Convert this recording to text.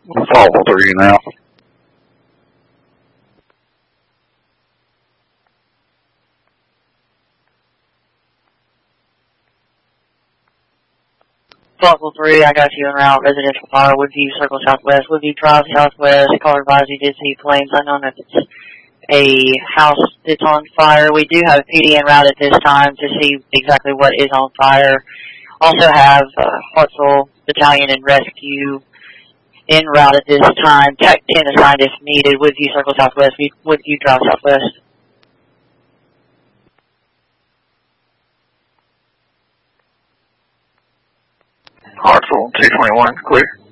Follow 3 now. Follow 3, I got you en route. Residential fire, Woodview, Circle Southwest. Woodview Drive Southwest. Caller advised you did see flames. I don't know if it's a house that's on fire. We do have a PD en route at this time to see exactly what is on fire. Also have Hartsville Battalion and Rescue en route at this time. Tech 10 assigned if needed. Woodview Circle Southwest. Woodview Drive Southwest. Hartsville 221, clear.